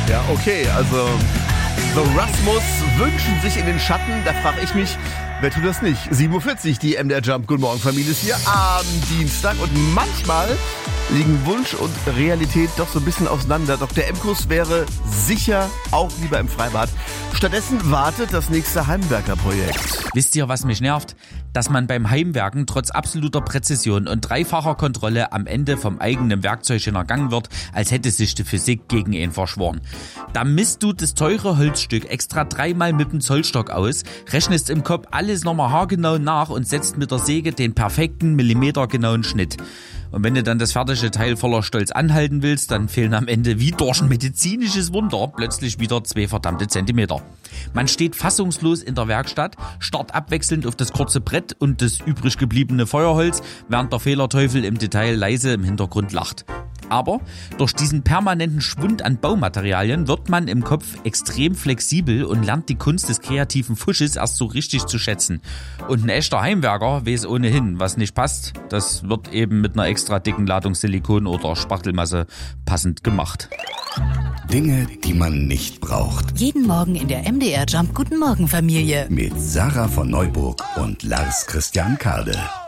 Ja, okay, also The Rasmus wünschen sich in den Schatten. Da frage ich mich, wer tut das nicht? 7.40 Uhr, die MDR Jump. Guten Morgen, Familie, ist hier am Dienstag. Und manchmal liegen Wunsch und Realität doch so ein bisschen auseinander. Dr. Emkus wäre sicher auch lieber im Freibad. Stattdessen wartet das nächste Heimwerkerprojekt. Wisst ihr, was mich nervt? Dass man beim Heimwerken trotz absoluter Präzision und dreifacher Kontrolle am Ende vom eigenen Werkzeug hintergangen wird, als hätte sich die Physik gegen ihn verschworen. Da misst du das teure Holzstück extra 3-mal mit dem Zollstock aus, rechnest im Kopf alles nochmal haargenau nach und setzt mit der Säge den perfekten millimetergenauen Schnitt. Und wenn du dann das fertige Teil voller Stolz anhalten willst, dann fehlen am Ende wie durch ein medizinisches Wunder plötzlich wieder 2 verdammte Zentimeter. Man steht fassungslos in der Werkstatt, starrt abwechselnd auf das kurze Brett und das übrig gebliebene Feuerholz, während der Fehlerteufel im Detail leise im Hintergrund lacht. Aber durch diesen permanenten Schwund an Baumaterialien wird man im Kopf extrem flexibel und lernt die Kunst des kreativen Fusches erst so richtig zu schätzen. Und ein echter Heimwerker weiß ohnehin, was nicht passt. Das wird eben mit einer extra dicken Ladung Silikon oder Spachtelmasse passend gemacht. Dinge, die man nicht braucht. Jeden Morgen in der MDR Jump Guten Morgen Familie. Mit Sarah von Neuburg und Lars Christian Kade.